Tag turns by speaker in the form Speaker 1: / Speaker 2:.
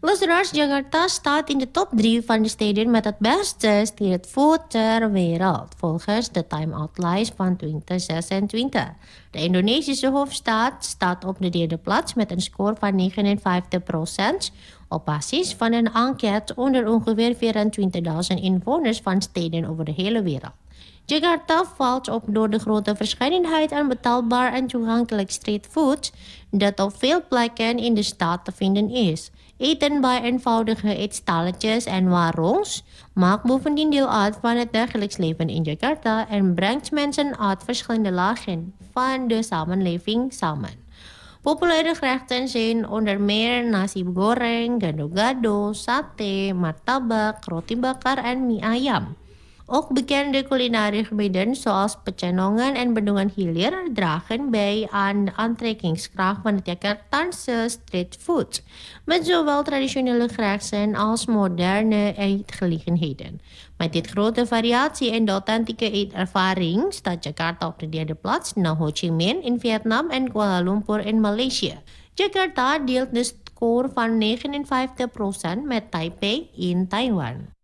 Speaker 1: Luisteraars, Jakarta staat in de top 3 van de steden met het beste streetfood ter wereld, volgens de Time Out lijst van 2026. De Indonesische hoofdstad staat op de derde plaats met een score van 59%, op basis van een enquête onder ongeveer 24.000 inwoners van steden over de hele wereld. Jakarta valt op door de grote verscheidenheid aan betaalbaar en toegankelijk streetfood dat op veel plekken in de stad te vinden is. Eten bij eenvoudige eetstalletjes en warungs maakt bovendien deel uit van het dagelijks leven in Jakarta en brengt mensen uit verschillende lagen van de samenleving samen. Populaire gerechten zijn onder meer nasi goreng, gado-gado, sate, martabak, roti bakar en mie ayam. Ook bekende culinaire gebieden zoals Pecenongan en Bendungan Hilir dragen bij aan de aantrekkingskracht van het Jakartaanse streetfood, met zowel traditionele gerechten als moderne eetgelegenheden. Met dit grote variatie en de authentieke eetervaring staat Jakarta op de derde plaats na Ho Chi Minh in Vietnam en Kuala Lumpur in Maleisië. Jakarta deelt de score van 59% met Taipei in Taiwan.